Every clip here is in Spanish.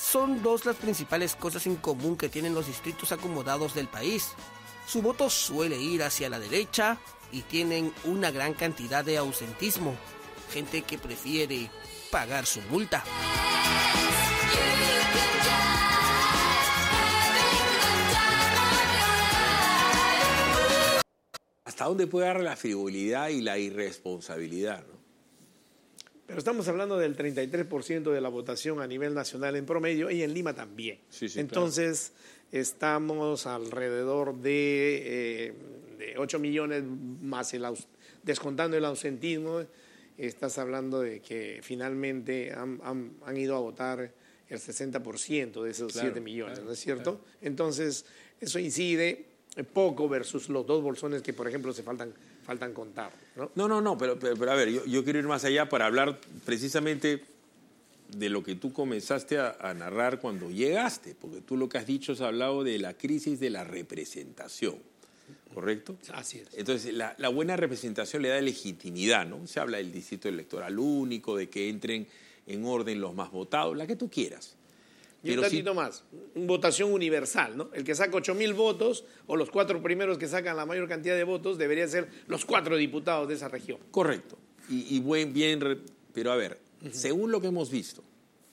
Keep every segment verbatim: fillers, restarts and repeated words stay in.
son dos las principales cosas en común que tienen los distritos acomodados del país. Su voto suele ir hacia la derecha y tienen una gran cantidad de ausentismo, gente que prefiere pagar su multa. ¿Hasta dónde puede dar la frivolidad y la irresponsabilidad, ¿no? Pero estamos hablando del treinta y tres por ciento de la votación a nivel nacional en promedio y en Lima también. Sí, sí, Entonces, claro. Estamos alrededor de, eh, de ocho millones más el aus descontando el ausentismo. Estás hablando de que finalmente han, han, han ido a votar el sesenta por ciento de esos claro, siete millones, claro, ¿no es cierto? Claro. Entonces, eso incide poco versus los dos bolsones que, por ejemplo, se faltan, faltan contar, ¿no? No, no, no, pero, pero, pero a ver, yo, yo quiero ir más allá para hablar precisamente de lo que tú comenzaste a, a narrar cuando llegaste, porque tú lo que has dicho es hablado de la crisis de la representación, ¿correcto? Así es. Entonces, la, la buena representación le da legitimidad, ¿no? Se habla del distrito electoral único, de que entren en orden los más votados, la que tú quieras. Y un ratito si... más, votación universal, ¿no? El que saca ocho mil votos, o los cuatro primeros que sacan la mayor cantidad de votos, deberían ser los cuatro diputados de esa región. Correcto. Y, y buen, bien, pero a ver, uh-huh. según lo que hemos visto,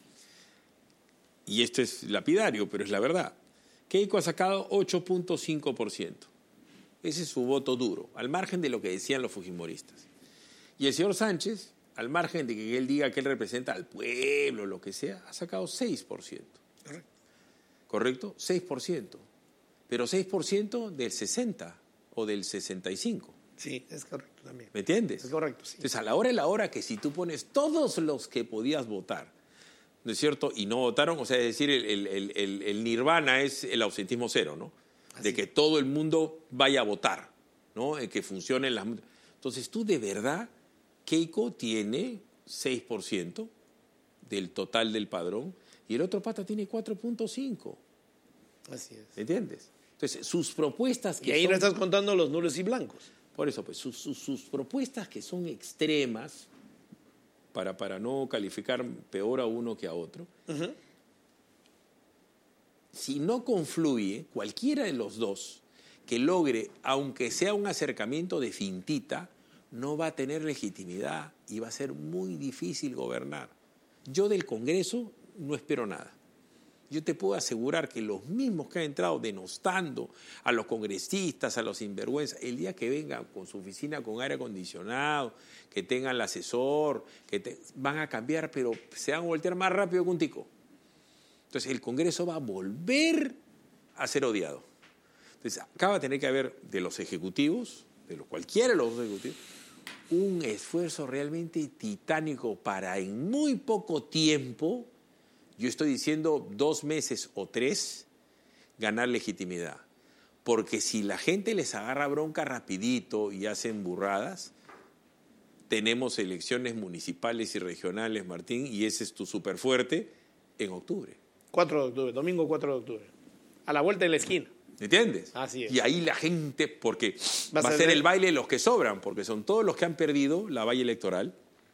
y esto es lapidario, pero es la verdad, Keiko ha sacado ocho punto cinco por ciento. Ese es su voto duro, al margen de lo que decían los fujimoristas. Y el señor Sánchez, al margen de que él diga que él representa al pueblo, lo que sea, ha sacado seis por ciento. Correcto. ¿Correcto? seis por ciento. Pero seis por ciento del sesenta o del sesenta y cinco. Sí, es correcto también. ¿Me entiendes? Es correcto, sí. Entonces, a la hora de la hora que si tú pones todos los que podías votar, ¿no es cierto? Y no votaron, o sea, es decir, el, el, el, el nirvana es el ausentismo cero, ¿no? Así. De que todo el mundo vaya a votar, ¿no? Que funcionen las... Entonces, tú de verdad... Keiko tiene seis por ciento del total del padrón y el otro pata tiene cuatro punto cinco. Así es. ¿Me entiendes? Entonces, sus propuestas... que Y ahí son, no estás contando los nulos y blancos. Por eso, pues, sus, sus, sus propuestas que son extremas, para, para no calificar peor a uno que a otro, uh-huh. si no confluye cualquiera de los dos que logre, aunque sea un acercamiento de fintita, no va a tener legitimidad y va a ser muy difícil gobernar. Yo del Congreso no espero nada. Yo te puedo asegurar que los mismos que han entrado denostando a los congresistas, a los sinvergüenzas, el día que vengan con su oficina con aire acondicionado, que tengan el asesor, que te, van a cambiar, pero se van a voltear más rápido que un tico. Entonces el Congreso va a volver a ser odiado. Entonces acá va a tener que haber de los ejecutivos, de los cualquiera de los dos ejecutivos, un esfuerzo realmente titánico para en muy poco tiempo, yo estoy diciendo dos meses o tres, ganar legitimidad. Porque si la gente les agarra bronca rapidito y hacen burradas, tenemos elecciones municipales y regionales, Martín, y ese es tu superfuerte, en octubre. cuatro de octubre, domingo cuatro de octubre. A la vuelta de la esquina. ¿Entiendes? Así es. Y ahí la gente, porque va, va a ser el baile de los que sobran, porque son todos los que han perdido la valla electoral,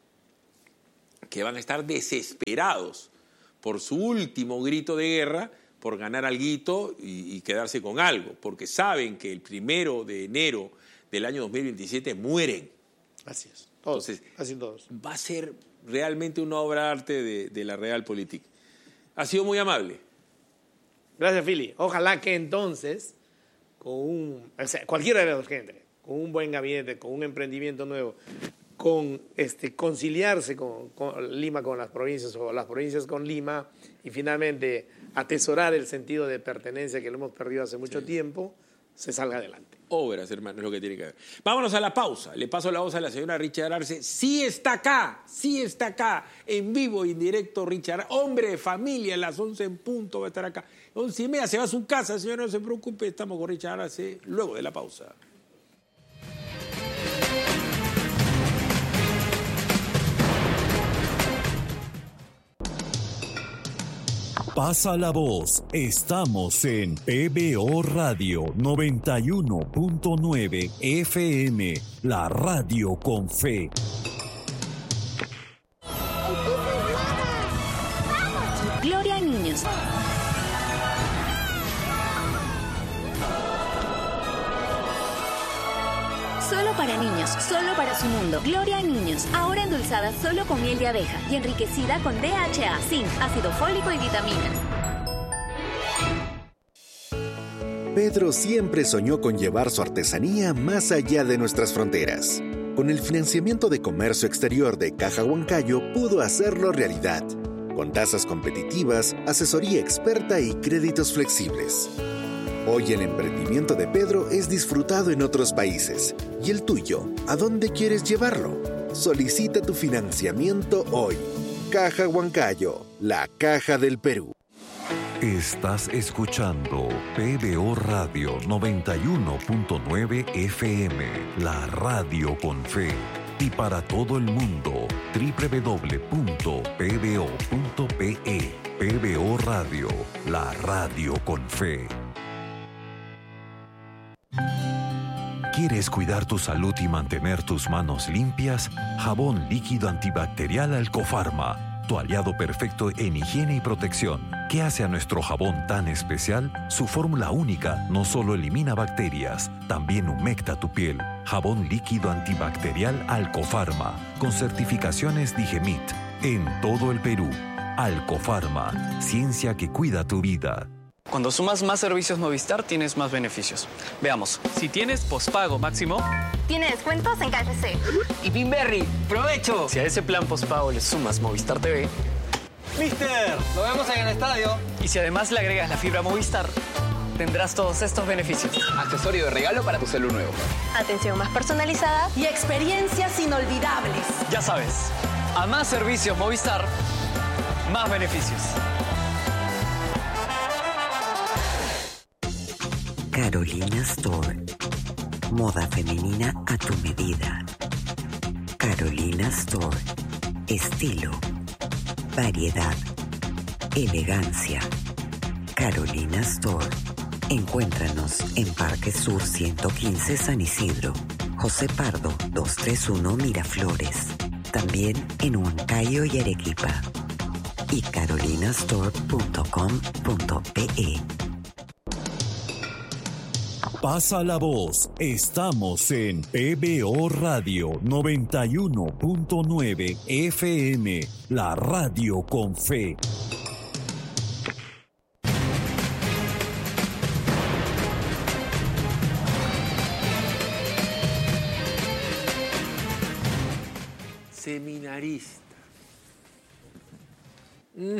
que van a estar desesperados por su último grito de guerra, por ganar alguito y, y quedarse con algo, porque saben que el primero de enero del año dos mil veintisiete mueren. Así es. Todos, Entonces, así todos. Va a ser realmente una obra de arte de, de la Realpolitik. Ha sido muy amable. Gracias, Philly. Ojalá que entonces, con un, o sea, cualquiera de los que entre, con un buen gabinete, con un emprendimiento nuevo, con este, conciliarse con, con Lima con las provincias o las provincias con Lima y finalmente atesorar el sentido de pertenencia que lo hemos perdido hace mucho sí. tiempo, se salga adelante. Obras, hermano, es lo que tiene que ver. Vámonos a la pausa. Le paso la voz a la señora Richard Arce. Sí está acá, sí está acá, en vivo, en directo, Richard. Hombre de familia, a las once en punto va a estar acá. once y media se va a su casa, señora, no se preocupe. Estamos con Richard Arce luego de la pausa. Pasa la voz, estamos en P B O Radio noventa y uno punto nueve F M, la radio con fe. Gloria Niños. Solo para niños, solo para su mundo. Gloria a Niños, ahora endulzada solo con miel de abeja y enriquecida con D H A, zinc, ácido fólico y vitaminas. Pedro siempre soñó con llevar su artesanía más allá de nuestras fronteras. Con el financiamiento de comercio exterior de Caja Huancayo pudo hacerlo realidad, con tasas competitivas, asesoría experta y créditos flexibles. Hoy el emprendimiento de Pedro es disfrutado en otros países. ¿Y el tuyo? ¿A dónde quieres llevarlo? Solicita tu financiamiento hoy. Caja Huancayo, la caja del Perú. Estás escuchando P B O Radio noventa y uno punto nueve F M, la radio con fe. Y para todo el mundo, doble u doble u doble u punto p b o punto p e. P B O Radio, la radio con fe. ¿Quieres cuidar tu salud y mantener tus manos limpias? Jabón líquido antibacterial Alcofarma, tu aliado perfecto en higiene y protección. ¿Qué hace a nuestro jabón tan especial? Su fórmula única no solo elimina bacterias, también humecta tu piel. Jabón líquido antibacterial Alcofarma, con certificaciones Digemit, en todo el Perú. Alcofarma, ciencia que cuida tu vida. Cuando sumas más servicios Movistar, tienes más beneficios. Veamos, si tienes pospago máximo... Tiene descuentos en K F C. Y Pinberry, ¡provecho! Si a ese plan pospago le sumas Movistar T V... ¡Mister! ¡Lo vemos en el estadio! Y si además le agregas la fibra Movistar, tendrás todos estos beneficios. Accesorio de regalo para tu celu nuevo. Atención más personalizada y experiencias inolvidables. Ya sabes, a más servicios Movistar, más beneficios. Carolina Store. Moda femenina a tu medida. Carolina Store. Estilo. Variedad. Elegancia. Carolina Store. Encuéntranos en Parque Sur ciento quince San Isidro. José Pardo doscientos treinta y uno Miraflores. También en Huancayo y Arequipa. Y carolinastore punto com punto pe. Pasa la voz. Estamos en P B O Radio noventa y uno punto nueve F M, la radio con fe. Seminarista. Mm.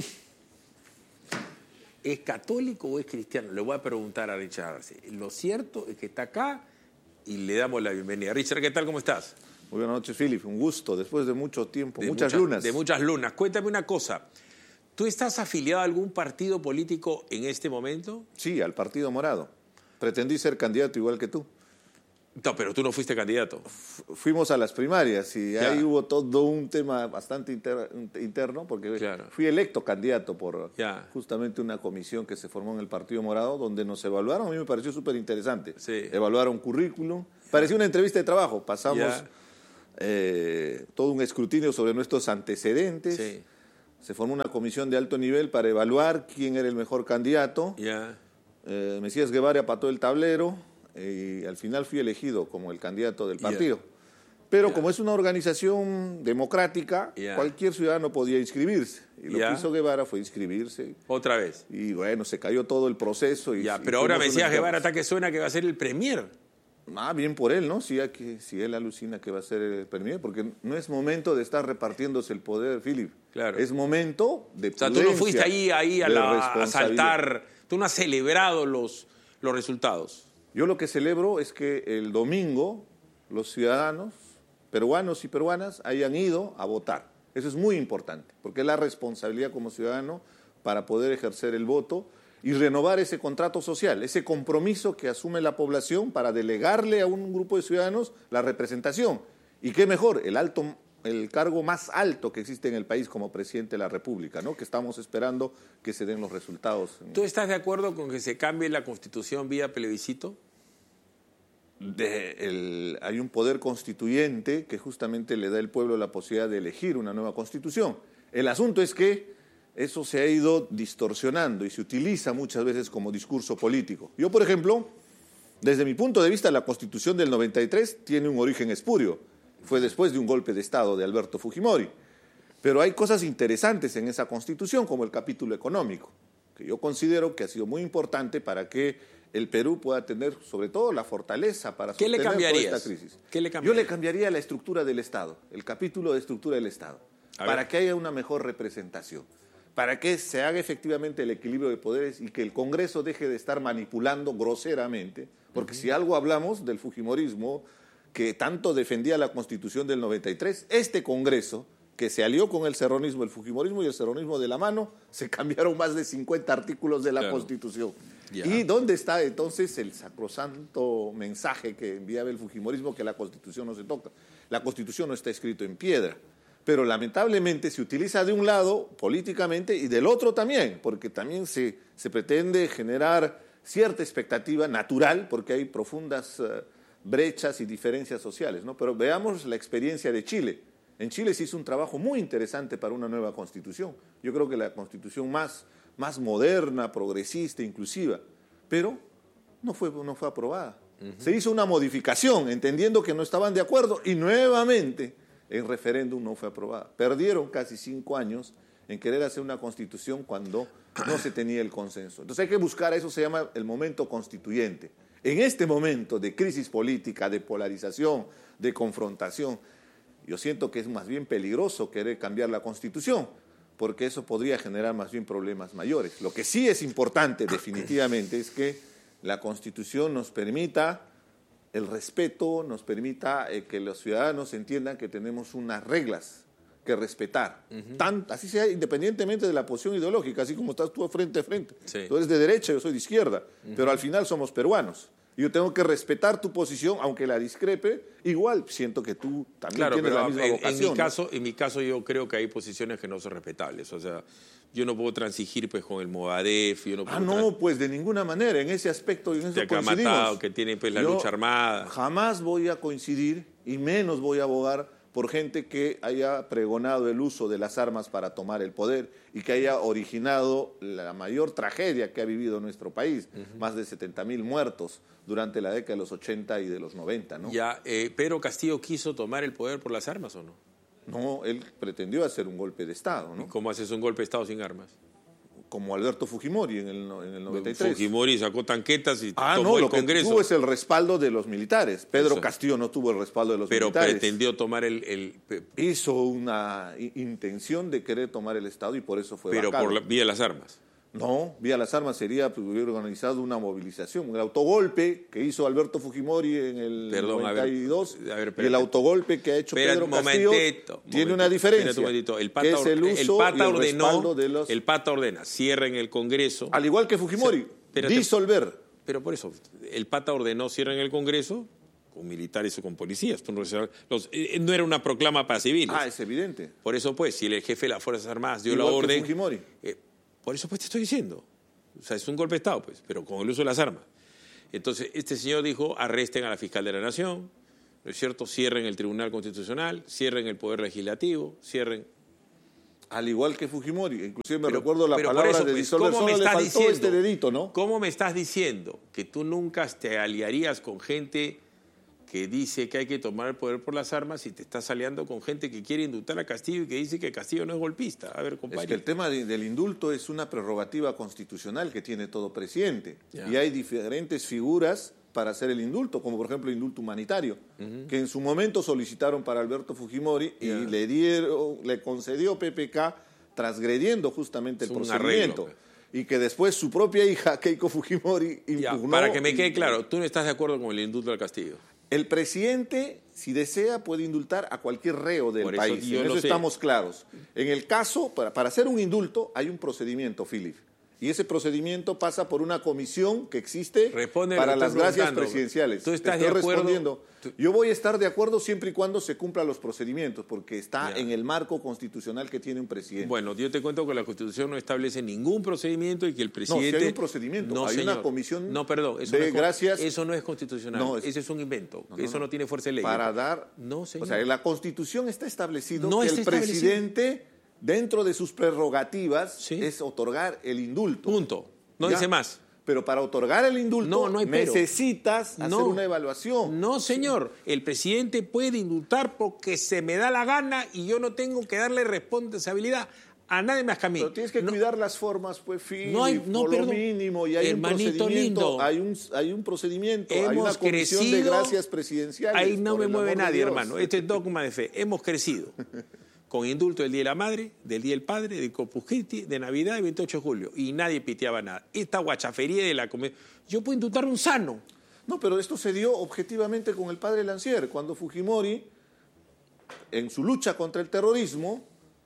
¿Es católico o es cristiano? Le voy a preguntar a Richard Arce. Lo cierto es que está acá y le damos la bienvenida. Richard, ¿qué tal? ¿Cómo estás? Muy buenas noches, Philip. Un gusto, después de mucho tiempo, de muchas mucha, lunas. De muchas lunas. Cuéntame una cosa. ¿Tú estás afiliado a algún partido político en este momento? Sí, al Partido Morado. Pretendí ser candidato igual que tú. No, pero tú no fuiste candidato. Fuimos a las primarias y ya. ahí hubo todo un tema bastante inter, interno porque claro. fui electo candidato por ya. justamente una comisión que se formó en el Partido Morado donde nos evaluaron. A mí me pareció súper interesante. Sí. Evaluaron currículum. Parecía una entrevista de trabajo. Pasamos eh, todo un escrutinio sobre nuestros antecedentes. Sí. Se formó una comisión de alto nivel para evaluar quién era el mejor candidato. Ya. Eh, Mesías Guevara apató el tablero. Y al final fui elegido como el candidato del partido. Yeah. Pero yeah. como es una organización democrática, yeah. cualquier ciudadano podía inscribirse. Y lo yeah. que hizo Guevara fue inscribirse. ¿Otra vez? Y bueno, se cayó todo el proceso. Y, yeah. y Pero ahora Mesías Guevara está que suena que va a ser el premier. Ah, bien por él, ¿no? Si, que, si él alucina que va a ser el premier, porque no es momento de estar repartiéndose el poder, Philip. Claro. Es momento de O sea, tú no fuiste ahí, ahí a, la, a saltar, tú no has celebrado los, los resultados. Yo lo que celebro es que el domingo los ciudadanos, peruanos y peruanas, hayan ido a votar. Eso es muy importante, porque es la responsabilidad como ciudadano para poder ejercer el voto y renovar ese contrato social, ese compromiso que asume la población para delegarle a un grupo de ciudadanos la representación. Y qué mejor, el alto, el cargo más alto que existe en el país como presidente de la República, ¿no? Que estamos esperando que se den los resultados. ¿Tú estás de acuerdo con que se cambie la Constitución vía plebiscito? De el, hay un poder constituyente que justamente le da al pueblo la posibilidad de elegir una nueva Constitución. El asunto es que eso se ha ido distorsionando y se utiliza muchas veces como discurso político. Yo, por ejemplo, desde mi punto de vista, la Constitución del noventa y tres tiene un origen espurio. Fue después de un golpe de Estado de Alberto Fujimori. Pero hay cosas interesantes en esa Constitución, como el capítulo económico, que yo considero que ha sido muy importante para que el Perú pueda tener, sobre todo, la fortaleza para sostener toda esta crisis. ¿Qué le Yo le cambiaría la estructura del Estado, el capítulo de estructura del Estado, a para ver. que haya una mejor representación, para que se haga efectivamente el equilibrio de poderes y que el Congreso deje de estar manipulando groseramente, porque uh-huh. si algo hablamos del fujimorismo, que tanto defendía la Constitución del noventa y tres, este Congreso, que se alió con el serronismo, el fujimorismo y el serronismo de la mano, se cambiaron más de cincuenta artículos de la claro. Constitución. Ya. ¿Y dónde está entonces el sacrosanto mensaje que enviaba el fujimorismo que la Constitución no se toca? La Constitución no está escrito en piedra, pero lamentablemente se utiliza de un lado políticamente y del otro también, porque también se, se pretende generar cierta expectativa natural, porque hay profundas uh, brechas y diferencias sociales, ¿no? Pero veamos la experiencia de Chile. En Chile se hizo un trabajo muy interesante para una nueva constitución. Yo creo que la constitución más, más moderna, progresista, inclusiva, pero no fue, no fue aprobada. Uh-huh. Se hizo una modificación, entendiendo que no estaban de acuerdo, y nuevamente en referéndum no fue aprobada. Perdieron casi cinco años en querer hacer una constitución cuando no se tenía el consenso. Entonces hay que buscar, eso se llama el momento constituyente. En este momento de crisis política, de polarización, de confrontación, yo siento que es más bien peligroso querer cambiar la Constitución, porque eso podría generar más bien problemas mayores. Lo que sí es importante definitivamente es que la Constitución nos permita el respeto, nos permita eh, que los ciudadanos entiendan que tenemos unas reglas que respetar, uh-huh. Tan, así sea independientemente de la posición ideológica, así como estás tú frente a frente. Sí. Tú eres de derecha, yo soy de izquierda, uh-huh. pero al final somos peruanos. Yo tengo que respetar tu posición, aunque la discrepe, igual siento que tú también claro, tienes pero la misma en, vocación. En mi, caso, en mi caso yo creo que hay posiciones que no son respetables, o sea, yo no puedo transigir pues con el Movadef. Yo no ah, no, trans... pues de ninguna manera, en ese aspecto y en eso que coincidimos. Ha matado, que tiene pues la yo lucha armada. Jamás voy a coincidir y menos voy a abogar por gente que haya pregonado el uso de las armas para tomar el poder y que haya originado la mayor tragedia que ha vivido nuestro país, uh-huh. más de setenta mil muertos durante la década de los ochenta y de los noventa, ¿no? Ya, eh, ¿Pedro Castillo quiso tomar el poder por las armas o no? No, él pretendió hacer un golpe de Estado, ¿no? ¿Y cómo haces un golpe de Estado sin armas? Como Alberto Fujimori en el, en el noventa y tres. Fujimori sacó tanquetas y ah, tomó no, el lo Congreso. Que tuvo es el respaldo de los militares. Pedro Eso. Castillo no tuvo el respaldo de los Pero militares. Pero pretendió tomar el, el... Hizo una intención de querer tomar el Estado y por eso fue Pero vacado. por la, vía las armas. No, vía las armas sería pues, hubiera organizado una movilización. El autogolpe que hizo Alberto Fujimori en el Perdón, noventa y dos a ver, a ver, y el autogolpe que ha hecho espera, Pedro Castillo tiene momentito, una diferencia. Un el Pata, que es el uso el Pata y el ordenó, respaldo de los... El Pata ordena, cierren el Congreso. Al igual que Fujimori, espérate, disolver. Pero por eso, el Pata ordenó cierren el Congreso con militares o con policías. Los, eh, no era una proclama para civiles. Ah, es evidente. Por eso, pues, si el jefe de las Fuerzas Armadas dio igual la orden... Que Fujimori. Eh, por eso, pues, te estoy diciendo. O sea, es un golpe de Estado, pues, pero con el uso de las armas. Entonces, este señor dijo, arresten a la fiscal de la Nación, ¿no es cierto? Cierren el Tribunal Constitucional, cierren el Poder Legislativo, cierren... Al igual que Fujimori, inclusive me pero, recuerdo la palabra eso, de disolver, ¿cómo me solo estás le faltó diciendo, este dedito, ¿no? ¿Cómo me estás diciendo que tú nunca te aliarías con gente que dice que hay que tomar el poder por las armas y te estás aliando con gente que quiere indultar a Castillo y que dice que Castillo no es golpista? A ver, compadre. Es que el tema de, del indulto es una prerrogativa constitucional que tiene todo presidente. Ya. Y hay diferentes figuras para hacer el indulto, como por ejemplo el indulto humanitario, uh-huh. que en su momento solicitaron para Alberto Fujimori y yeah. le dieron, le concedió P P K transgrediendo justamente el es procedimiento. Arreglo, y que después su propia hija, Keiko Fujimori, impugnó. Ya, para que me quede claro, tú no estás de acuerdo con el indulto del Castillo. El presidente, si desea, puede indultar a cualquier reo del Por país. Eso en eso sé. estamos claros. En el caso, para, para hacer un indulto, hay un procedimiento, Philip. Y ese procedimiento pasa por una comisión que existe Responde para las gracias presidenciales. ¿Tú estás Estoy de acuerdo? respondiendo. Yo voy a estar de acuerdo siempre y cuando se cumplan los procedimientos, porque está ya. en el marco constitucional que tiene un presidente. Bueno, yo te cuento que la Constitución no establece ningún procedimiento y que el presidente... No, si hay un procedimiento, no, hay señor. una comisión no, perdón, eso de no es, gracias... Eso no es constitucional, no, es, ese es un invento, no, no, eso no, no tiene fuerza de ley. Para dar... No, señor. O sea, en la Constitución está establecido no que está el presidente dentro de sus prerrogativas, ¿sí?, es otorgar el indulto. Punto. No ¿ya? Dice más. Pero para otorgar el indulto no, no hay necesitas pero. hacer no. una evaluación. No, señor. El presidente puede indultar porque se me da la gana y yo no tengo que darle responsabilidad a nadie más que a mí. Pero tienes que no. cuidar las formas, pues, Philip, no hay, no, por perdón. lo mínimo. Y hay Hermanito un procedimiento. Lindo. Hay un, hay un procedimiento. Hemos hay una comisión crecido, de gracias presidenciales. Ahí no me mueve nadie, de hermano. Esto es dogma de fe. Hemos crecido. Con indulto del Día de la Madre, del Día del Padre, del Corpus Christi, de Navidad y veintiocho de julio. Y nadie piteaba nada. Esta guachafería de la comedia. Yo puedo indultar un sano. No, pero esto se dio objetivamente con el padre Lancier, cuando Fujimori, en su lucha contra el terrorismo,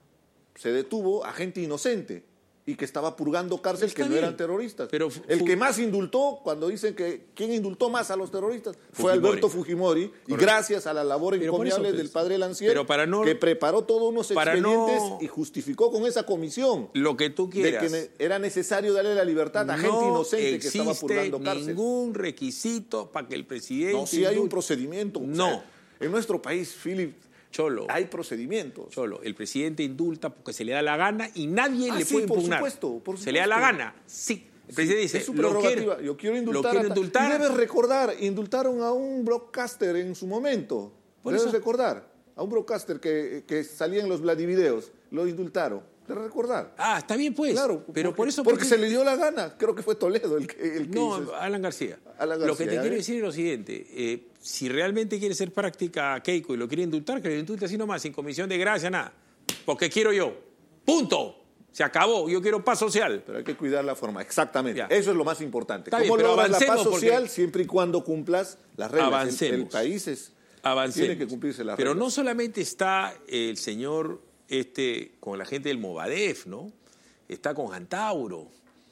se detuvo a gente inocente y que estaba purgando cárcel, que no eran terroristas. Pero el que más indultó, cuando dicen que quién indultó más a los terroristas, fue Fujimori. Alberto Fujimori. Correcto. Y gracias a la labor encomiable del padre Lancier, pero para no, que preparó todos unos expedientes no, y justificó con esa comisión lo que tú quieras, de que era necesario darle la libertad a no gente inocente que estaba purgando cárcel. No existe ningún requisito para que el presidente... No, sí hay un procedimiento. No. O sea, en nuestro país, Philip, Cholo, hay procedimientos. Cholo, el presidente indulta porque se le da la gana y nadie ah, le sí, puede por impugnar. Supuesto, por supuesto. Se le da la gana, sí. El presidente sí, dice, es su lo prerrogativa. quiero, yo quiero indultar. Lo quiero a indultar. Y debes recordar, indultaron a un broadcaster en su momento. Por debes eso. recordar, a un broadcaster que, que salía en los Vladivideos. Lo indultaron. Debes recordar. Ah, está bien pues. Claro, pero porque, por eso... Porque, porque se le dio la gana. Creo que fue Toledo el que, el que No, hizo Alan García. Alan García. Lo que te quiero decir es lo siguiente. Eh, si realmente quiere ser práctica Keiko y lo quiere indultar, que lo indulte así nomás, sin comisión de gracia, nada. Porque quiero yo. Punto. Se acabó. Yo quiero paz social. Pero hay que cuidar la forma. Exactamente. Ya. Eso es lo más importante. Está ¿Cómo bien, logras la paz social? Porque... Siempre y cuando cumplas las reglas. Avancemos. El, el país es, Avancemos. tiene que cumplirse las Pero reglas. no solamente está el señor este, con la gente del Movadef, ¿no? Está con Antauro.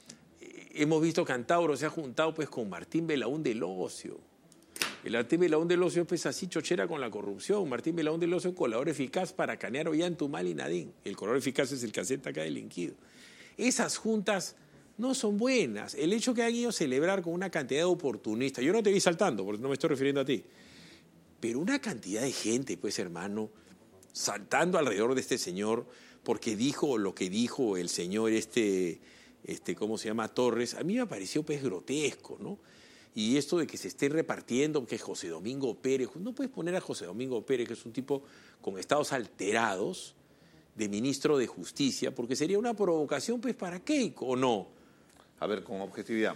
Hemos visto que Antauro se ha juntado pues con Martín Belaún del Ocio. El Martín Belaún del Ocio pues así chochera con la corrupción. Martín Belaún del Ocio, colador eficaz para Canear, Ollantumal y Nadín. El colador eficaz es el que acepta acá delinquido. Esas juntas no son buenas. El hecho que han ido a celebrar con una cantidad de oportunistas, yo no te vi saltando, porque no me estoy refiriendo a ti, pero una cantidad de gente, pues hermano, saltando alrededor de este señor, porque dijo lo que dijo el señor este, este, ¿cómo se llama? Torres, a mí me pareció pues grotesco, ¿no? Y esto de que se esté repartiendo, que José Domingo Pérez, no puedes poner a José Domingo Pérez, que es un tipo con estados alterados, de ministro de Justicia, porque sería una provocación pues para Keiko, ¿o no? A ver, con objetividad.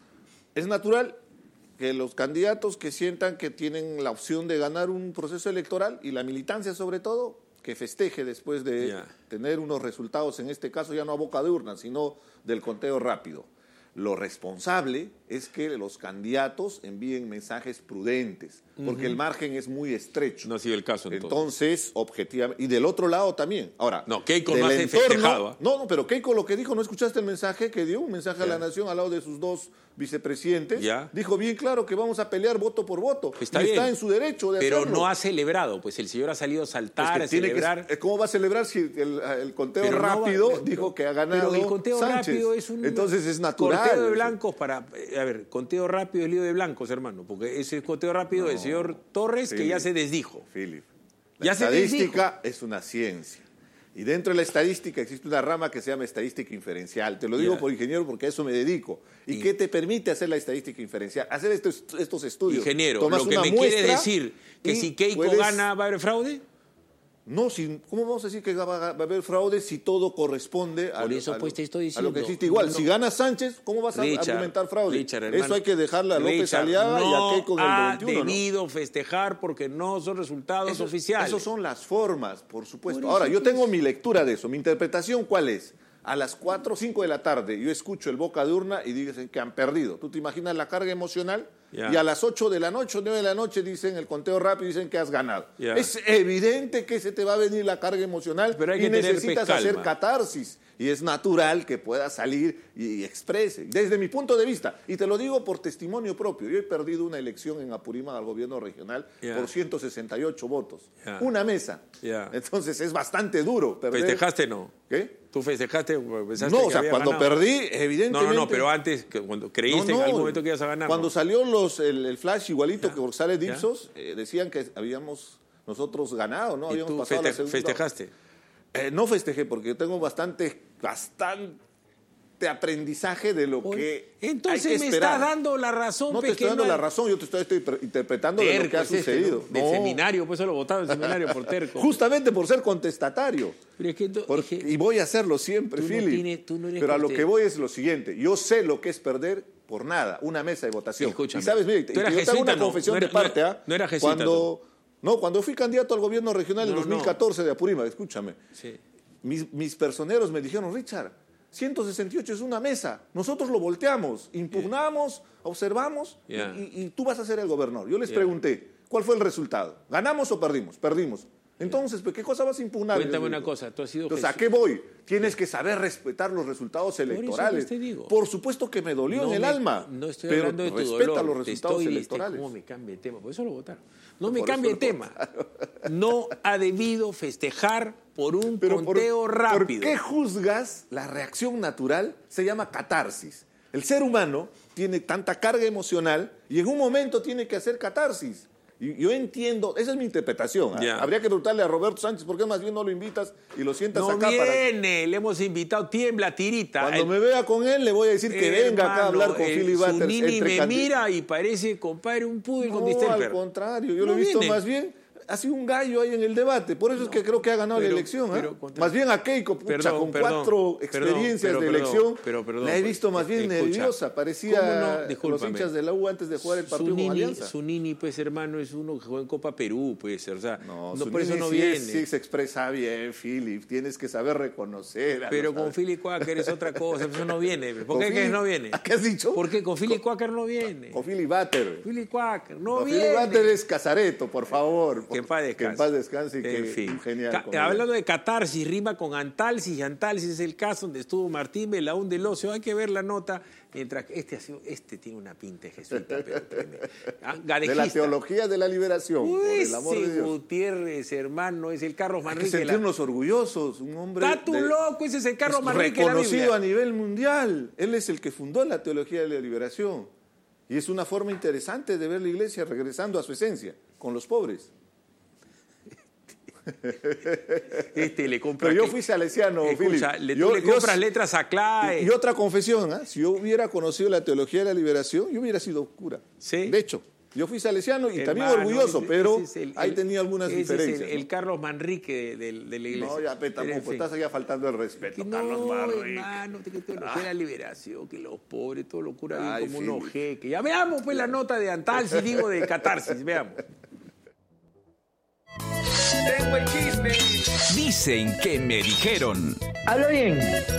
Es natural que los candidatos que sientan que tienen la opción de ganar un proceso electoral, y la militancia sobre todo, que festeje después de yeah. tener unos resultados, en este caso ya no a boca de urna, sino del conteo rápido. Lo responsable es que los candidatos envíen mensajes prudentes, porque uh-huh. el margen es muy estrecho. No ha sido el caso entonces. Entonces, objetivamente, y del otro lado también. Ahora, no, Keiko no hace festejado. ¿eh? No, no, pero Keiko lo que dijo, ¿no escuchaste el mensaje que dio? Un mensaje yeah. a la nación al lado de sus dos vicepresidentes. Yeah. Dijo bien claro que vamos a pelear voto por voto. Está y bien. Está en su derecho de pero hacerlo. Pero no ha celebrado, pues el señor ha salido a saltar, es que a celebrar. Que, ¿Cómo va a celebrar si el, el conteo pero rápido no va, dijo que ha ganado Pero el conteo Sánchez. rápido es un... Entonces es natural. Conteo de blancos para... A ver, conteo rápido es lío de blancos, hermano, porque ese conteo rápido no, del señor Torres Philip, que ya se desdijo. Philip, la ya estadística es una ciencia. Y dentro de la estadística existe una rama que se llama estadística inferencial. Te lo digo yeah. por ingeniero porque a eso me dedico. ¿Y, ¿Y qué te permite hacer la estadística inferencial? Hacer estos, estos estudios. Ingeniero, Tomas lo que me quiere decir que si Keiko puedes... gana, ¿va a haber fraude? No, si, ¿cómo vamos a decir que va, va a haber fraude si todo corresponde a, Por eso, a, pues, lo, te estoy diciendo, a lo que existe? Igual, no, si gana Sánchez, ¿cómo vas Richard, a argumentar fraude? Richard, hermano, eso hay que dejarle a López Richard, Aliaga no y a Keiko en el veintiuno. ha debido ¿no? festejar porque no son resultados eso, oficiales. Esas son las formas, por supuesto. Por Ahora, eso, yo pues, tengo mi lectura de eso. Mi interpretación, ¿cuál es? A las cuatro o cinco de la tarde yo escucho el boca de urna y dicen que han perdido. ¿Tú te imaginas la carga emocional? Yeah. Y a las ocho de la noche, nueve de la noche dicen el conteo rápido y dicen que has ganado. Yeah. Es evidente que se te va a venir la carga emocional. Pero hay que y necesitas hacer calma. Catarsis. Y es natural que puedas salir y exprese. Desde mi punto de vista, y te lo digo por testimonio propio, yo he perdido una elección en Apurímac al gobierno regional yeah. por ciento sesenta y ocho votos. Yeah. Una mesa. Yeah. Entonces es bastante duro perder. ¿Festejaste no? ¿Qué? ¿Tú festejaste? No, o sea, cuando ganado. perdí, evidentemente... No, no, no, pero antes, cuando creíste no, no, en algún momento que ibas a ganar. Cuando ¿no? salió los, el, el flash igualito yeah. que González Dipsos, yeah. eh, decían que habíamos nosotros ganado, ¿no? ¿Y habíamos tú pasado feste la segunda... festejaste? Eh, no festejé porque tengo bastante, bastante aprendizaje de lo Oye, que entonces hay que me esperar. estás dando la razón. No te estoy dando la razón, yo te estoy, estoy interpretando de lo que ha Terco es este, sucedido. ¿no? Del No. seminario, pues eso lo votaron del seminario por terco. Justamente por ser contestatario. Pero es que tú- Por- es que y voy a hacerlo siempre, tú no Philip. tienes- tú no eres Pero a lo conte- que voy es lo siguiente. Yo sé lo que es perder por nada, una mesa de votación. Escúchame, y sabes, mira, tú eras yo te hago jesuita, una no, confesión no era- de parte, no ¿ah? era- no era jesuita Cuando, no, cuando fui candidato al gobierno regional en No, dos mil catorce de Apurímac, escúchame. Sí. Mis, mis personeros me dijeron, Richard, ciento sesenta y ocho es una mesa. Nosotros lo volteamos, impugnamos, observamos Yeah. y, y tú vas a ser el gobernador. Yo les Yeah. pregunté, ¿cuál fue el resultado? ¿Ganamos o perdimos? Perdimos. Entonces, ¿qué cosa vas a impugnar? Cuéntame Yo una digo. cosa, tú has sido Entonces, ¿a Jesús- qué voy? Tienes que saber respetar los resultados eso electorales. pues te digo. Por supuesto que me dolió No en el me- alma. No estoy pero hablando de tu respeta dolor. los te resultados estoy, electorales. ¿Cómo me cambia de tema? Por eso lo votaron. No me Por cambie de eso lo tema. No ha debido festejar por un Pero por- conteo ¿por rápido. qué juzgas la reacción natural? Se llama catarsis. El ser humano tiene tanta carga emocional y en un momento tiene que hacer catarsis. Y yo entiendo, esa es mi interpretación. ¿ah? Ya. Habría que preguntarle a Roberto Sánchez por qué más bien no lo invitas y lo sientas No acá para... viene, le hemos invitado, tiembla, tirita. Cuando El- me vea con él le voy a decir que venga acá a hablar con Hermano, Philip el Butters. Zunini entre me candi- mira y parece, compadre, un pudel con No, distemper. al contrario, yo No lo he visto viene. más bien... Ha sido un gallo ahí en el debate, por eso es que creo que ha ganado pero- la elección. ¿ah? pero contra- Más bien a Keiko, pucha, Perdón, con perdón, cuatro perdón, experiencias pero de perdón, elección, pero perdón, la he visto más bien escucha, nerviosa. ¿cómo Parecía no? los Discúlpame. hinchas de la U antes de jugar el partido con Zunini, Alianza. Zunini, pues, hermano, es uno que juega en Copa Perú, puede ser. O sea, No, no, por eso Zunini no sí viene. es- sí se expresa bien, Philip. Tienes que saber reconocer. a Pero los- con Philly Quaker es otra cosa, eso no viene. ¿Por Con qué Philly- que no viene? ¿Qué has dicho? ¿Por qué con Philly Quaker no viene? Con Philip Butter. Philly Quaker no No, viene. Philip Butter es Casareto, por favor. Que en paz descanse. Que en paz descanse y que En fin. un genial. Ca- comediante. hablando de catarsis, rima con antalsis, y antalsis es el caso donde estuvo Martín Belaún del Ocio. Hay que ver la nota, mientras que este, ha sido, este tiene una pinta de jesuita, pero tremenda. Ah, De la gadejista. teología de la liberación, por el amor de Ese Dios. Gutiérrez, hermano, es el Carlos Hay que Manrique. de la- sentirnos orgullosos, un hombre Está tu de- loco, ese es el Carlos Manrique de la reconocido Biblia. a nivel mundial. Él es el que fundó la teología de la liberación. Y es una forma interesante de ver la iglesia regresando a su esencia, con los pobres. Este le compra. Pero yo que- fui salesiano, Escucha, Philip. le, tú Yo- le yo- compras letras a Clay. Y, y otra confesión, ¿ah? Si yo hubiera conocido la teología de la liberación, yo hubiera sido cura. ¿Sí? De hecho, yo fui salesiano y también Hermano, orgulloso, ese- pero ese es el- ahí el- tenía algunas ese es diferencias. el, el ¿no? Carlos Manrique de, de- de la iglesia. No, ya, pe, tampoco, En fin. estás allá faltando el respeto, Que Carlos no, Manrique. hermano, que teología de la liberación, que los pobres, todo lo cura bien Ay, como Philip. unos jeques. Ya veamos pues la nota de Antalsis, digo de catarsis, veamos. Tengo el chisme. Dicen que me dijeron. Habla bien.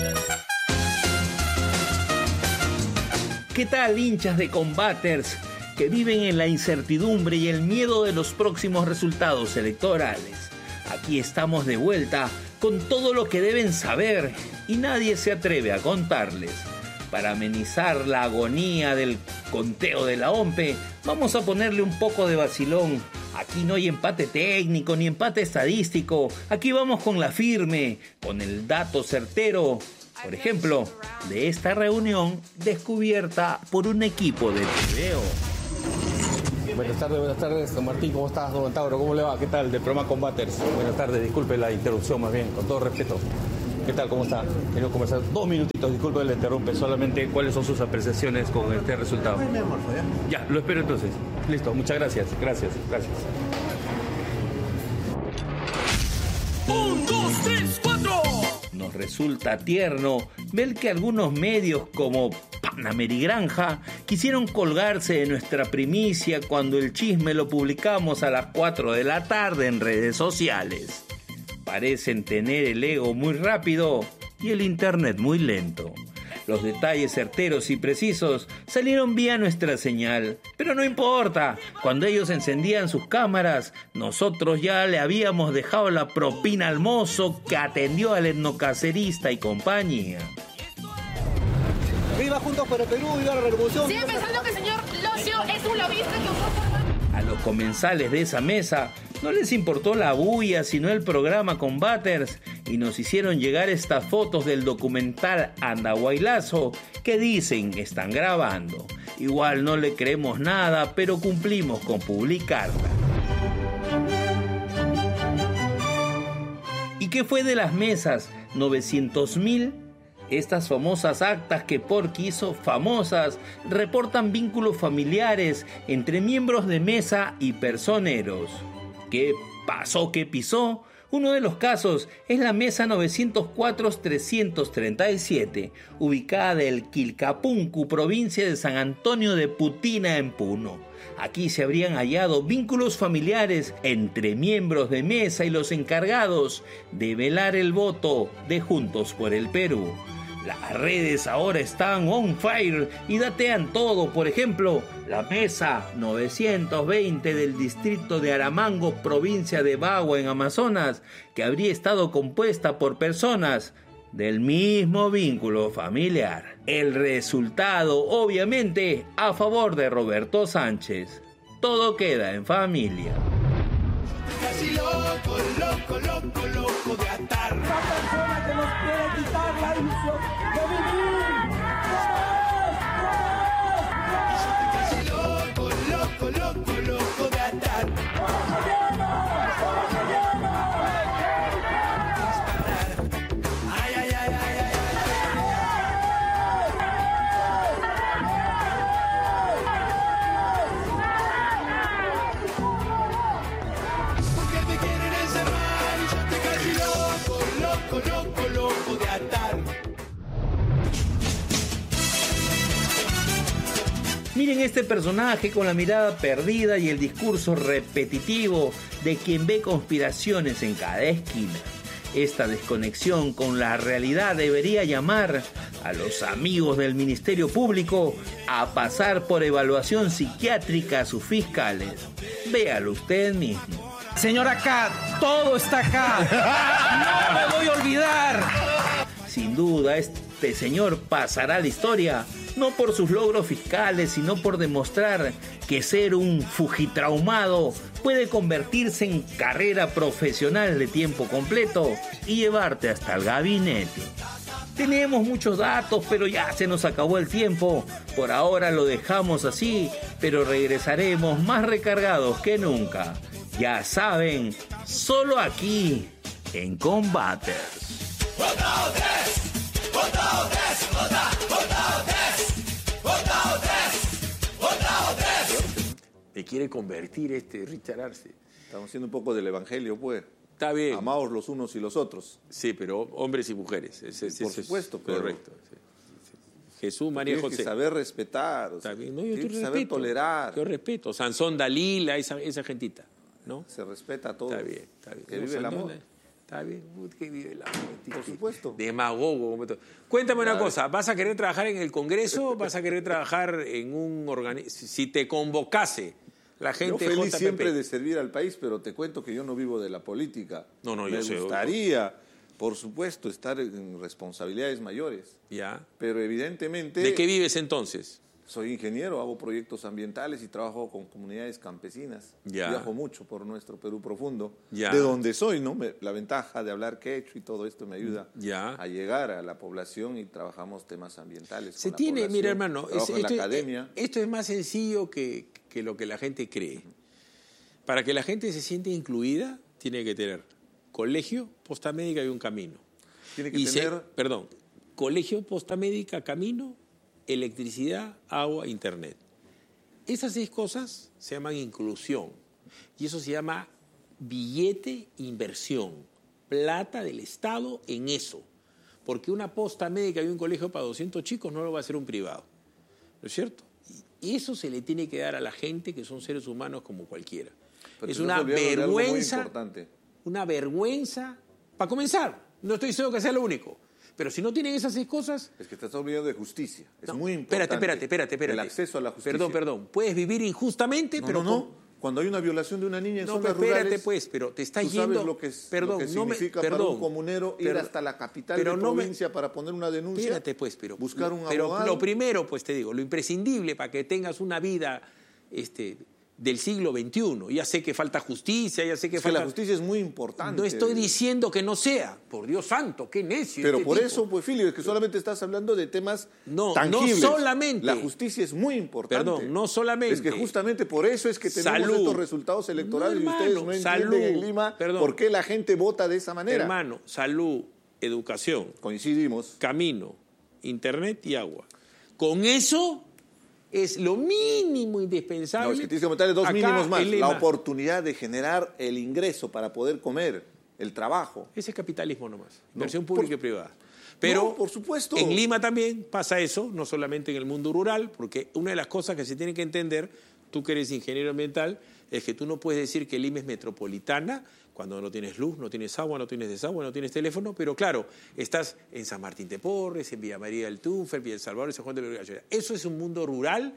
¿Qué tal, hinchas de Combaters que viven en la incertidumbre y el miedo de los próximos resultados electorales? Aquí estamos de vuelta con todo lo que deben saber y nadie se atreve a contarles. Para amenizar la agonía del conteo de la OMPE, vamos a ponerle un poco de vacilón. Aquí no hay empate técnico ni empate estadístico. Aquí vamos con la firme, con el dato certero. Por ejemplo, de esta reunión descubierta por un equipo de T V O. Buenas tardes, buenas tardes, don Martín, ¿cómo estás? Don Tauro, ¿cómo le va? ¿Qué tal? Del programa Combaters. Buenas tardes, disculpe la interrupción más bien, con todo respeto. ¿Qué tal? ¿Cómo está? Queremos conversar dos minutitos, disculpe le interrumpe, solamente cuáles son sus apreciaciones con este resultado. Ya, lo espero entonces. Listo, muchas gracias, gracias, gracias. Un, dos, tres, cuatro. Nos resulta tierno ver que algunos medios como Panamericana quisieron colgarse de nuestra primicia cuando el chisme lo publicamos a las cuatro de la tarde en redes sociales. Parecen tener el ego muy rápido y el internet muy lento. Los detalles certeros y precisos salieron vía nuestra señal, pero no importa, cuando ellos encendían sus cámaras, nosotros ya le habíamos dejado la propina al mozo que atendió al etnocacerista y compañía. Viva Juntos por el Perú, viva la revolución. Sigue pensando que el señor Locio es un lobista que usó... A los comensales de esa mesa no les importó la bulla, sino el programa Combaters, y nos hicieron llegar estas fotos del documental Andahuaylazo que dicen que están grabando. Igual no le creemos nada, pero cumplimos con publicarla. ¿Y qué fue de las mesas? ¿novecientos mil? Estas famosas actas que Porky hizo famosas reportan vínculos familiares entre miembros de mesa y personeros. ¿Qué pasó? ¿Qué pisó? Uno de los casos es la mesa novecientos cuatro trescientos treinta y siete, ubicada en Quilcapuncu, provincia de San Antonio de Putina, en Puno. Aquí se habrían hallado vínculos familiares entre miembros de mesa y los encargados de velar el voto de Juntos por el Perú. Las redes ahora están on fire y datean todo. Por ejemplo, la mesa novecientos veinte del distrito de Aramango, provincia de Bagua, en Amazonas, que habría estado compuesta por personas del mismo vínculo familiar. El resultado, obviamente, a favor de Roberto Sánchez. Todo queda en familia. Casi loco, loco, loco, loco de atar. La persona que nos quiere quitar la ilusión de vivir. Casi loco, loco, loco, loco de atar. Ay, ay, ay, ay, ay, ay. Porque te quieren encerrar y yo te casi loco, loco, loco, loco de atar. Miren este personaje con la mirada perdida y el discurso repetitivo de quien ve conspiraciones en cada esquina. Esta desconexión con la realidad debería llamar a los amigos del Ministerio Público a pasar por evaluación psiquiátrica a sus fiscales. Véalo usted mismo. Señor, acá, todo está acá. No me voy a olvidar. Sin duda, este señor pasará a la historia, no por sus logros fiscales, sino por demostrar que ser un fujitraumado puede convertirse en carrera profesional de tiempo completo y llevarte hasta el gabinete. Tenemos muchos datos, pero ya se nos acabó el tiempo. Por ahora lo dejamos así, pero regresaremos más recargados que nunca. Ya saben, solo aquí, en Combaters. Vota tres, vota tres, vota, vota tres, vota tres, vota tres. Me quiere convertir este Richard Arce. Estamos haciendo un poco del evangelio, pues. Está bien. Amaos los unos y los otros. Sí, pero hombres y mujeres. Ese, ese, Por supuesto, es correcto. Sí, sí, sí. Jesús, María y José. Tienes que saber respetar. O sea, Está bien. No, yo tienes que respeto, saber tolerar. Yo respeto. Sansón, Dalila, esa, esa gentita, ¿no? Se respeta a todos. Está bien, está bien. Que No, vive el Sansón, amor. Está bien, que vive el amor. Por supuesto. Demagogo. Como todo. Cuéntame una Claro. cosa, ¿vas a querer trabajar en el Congreso? ¿Vas a querer trabajar en un organismo? Si te convocase la gente Yo feliz J P P. siempre de servir al país, pero te cuento que yo no vivo de la política. No, no, Me yo sé. gustaría, por supuesto, estar en responsabilidades mayores. Ya. Pero evidentemente... ¿De qué vives entonces? Soy ingeniero, hago proyectos ambientales y trabajo con comunidades campesinas. Ya. Viajo mucho por nuestro Perú profundo. Ya. De donde soy, ¿no? Me- la ventaja de hablar quechua y todo esto me ayuda Ya. a llegar a la población y trabajamos temas ambientales. Se con la tiene, población. mira hermano, Trabajo es- en la esto, academia. esto es más sencillo que, que lo que la gente cree. Para que la gente se sienta incluida, tiene que tener colegio, posta médica y un camino. Tiene que Y se- tener... perdón, colegio, posta médica, camino, electricidad, agua, internet. Esas seis cosas se llaman inclusión. Y eso se llama billete inversión. Plata del Estado en eso. Porque una posta médica y un colegio para doscientos chicos no lo va a hacer un privado. ¿No es cierto? Y eso se le tiene que dar a la gente que son seres humanos como cualquiera. Pero es te una estás olvidando de algo muy vergüenza. importante. Una vergüenza. Para comenzar, no estoy diciendo que sea lo único. Pero si no tienen esas seis cosas... Es que te estás olvidando de justicia. Es No, muy importante. Espérate, espérate, espérate, espérate. El acceso a la justicia. Perdón, perdón. Puedes vivir injustamente, No, pero... no, no. con- Cuando hay una violación de una niña en No, zonas pero espérate, rurales, pues, pero te estás tú sabes yendo... lo que, es, perdón, lo que no me- significa perdón, para un comunero ir pero- hasta la capital pero de no me- provincia para poner una denuncia. Espérate, pues, pero... buscar un pero abogado. lo primero, pues te digo, lo imprescindible para que tengas una vida este, del siglo veintiuno. Ya sé que falta justicia, ya sé que es falta... que la justicia es muy importante. No estoy diciendo que no sea. Por Dios santo, qué necio. Pero este por tipo. eso, pues, Filio, es que solamente estás hablando de temas no, tangibles. No solamente. La justicia es muy importante. Perdón, no solamente. Es que justamente por eso es que tenemos salud. estos resultados electorales no, hermano, y ustedes no entienden salud. en Lima Perdón. por qué la gente vota de esa manera. Hermano, salud, educación. Coincidimos. Camino, internet y agua. Con eso... es lo mínimo indispensable. No, es que tienes que comentarle dos Acá, mínimos más. Lima, la oportunidad de generar el ingreso para poder comer, el trabajo. Ese es capitalismo nomás, inversión no, pública por, y privada. Pero no, por supuesto. En Lima también pasa eso, no solamente en el mundo rural, porque una de las cosas que se tiene que entender, tú que eres ingeniero ambiental, es que tú no puedes decir que Lima es metropolitana cuando no tienes luz, no tienes agua, no tienes desagüe, no tienes teléfono, pero claro, estás en San Martín de Porres, en Villa María del Tunfer, Villa El Salvador, en San Juan de Venezuela. Eso es un mundo rural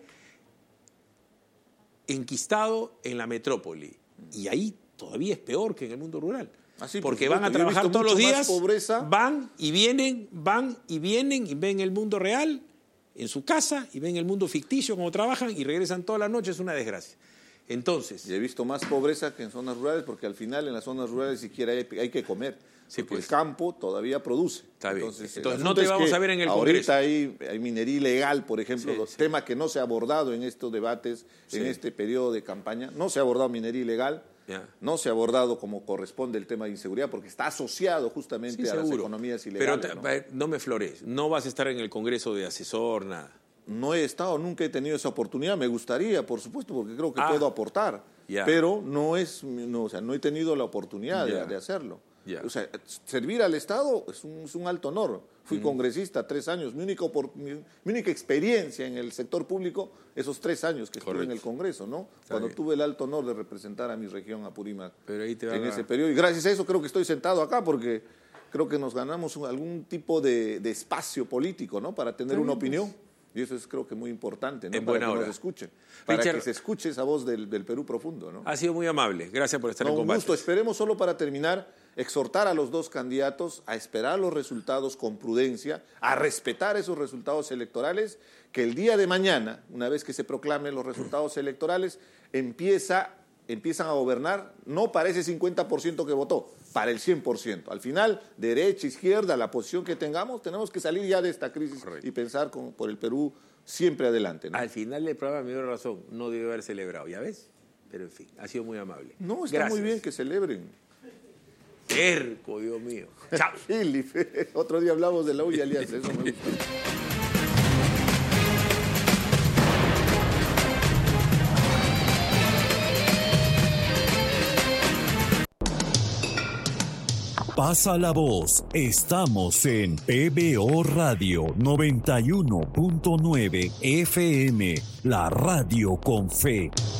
enquistado en la metrópoli. Y ahí todavía es peor que en el mundo rural. Así, porque por van a supuesto. trabajar todos los días, pobreza. van y vienen, van y vienen y ven el mundo real en su casa y ven el mundo ficticio como trabajan y regresan toda la noche. Es una desgracia. Entonces... Y he visto más pobreza que en zonas rurales porque al final en las zonas rurales siquiera hay, hay que comer. Sí, porque pues. el campo todavía produce. Está bien. Entonces, Entonces no te vamos a ver en el Congreso. Ahorita hay, hay minería ilegal, por ejemplo, Sí, los sí. temas que no se ha abordado en estos debates, Sí. en este periodo de campaña. No se ha abordado minería ilegal, Ya. no se ha abordado como corresponde el tema de inseguridad porque está asociado justamente Sí, a las seguro. economías ilegales. Pero ¿no? ¿no? no me flores, no vas a estar en el Congreso de asesor, nada. No he estado, nunca he tenido esa oportunidad. Me gustaría, por supuesto, porque creo que Ah. puedo aportar. Ya. Pero no es, no, o sea, no he tenido la oportunidad de, Ya. de hacerlo. Ya. O sea, servir al Estado es un, es un alto honor. Fui Mm. congresista tres años. Mi única, opor- mi, mi única experiencia en el sector público, esos tres años que estuve Correcto. en el Congreso, ¿no? Está Cuando bien. tuve el alto honor de representar a mi región, Apurímac, Pero ahí te en van a- ese periodo. Y gracias a eso creo que estoy sentado acá porque creo que nos ganamos un- algún tipo de, de espacio político, ¿no? Para tener Está una bien, opinión. pues. Y eso es creo que muy importante, ¿no? En para buena que hora. nos escuchen. Para Richard, que se escuche esa voz del, del Perú profundo, ¿no? Ha sido muy amable. Gracias por estar No, en un combate. gusto. Esperemos solo para terminar, exhortar a los dos candidatos a esperar los resultados con prudencia, a respetar esos resultados electorales, que el día de mañana, una vez que se proclamen los resultados electorales, empieza, empiezan a gobernar no para ese cincuenta por ciento que votó, para el cien por ciento. Al final, derecha, izquierda, la posición que tengamos, tenemos que salir ya de esta crisis Correcto. y pensar con, por el Perú siempre adelante, ¿no? Al final del programa me dio razón. No debió haber celebrado, ¿ya ves? Pero en fin, ha sido muy amable. No, está Gracias. muy bien que celebren. Terco, Dios mío. Chao. Philip, otro día hablamos de la U y Alianza, eso me gusta. Pasa la voz. Estamos en P B O Radio noventa y uno punto nueve F M, la radio con fe.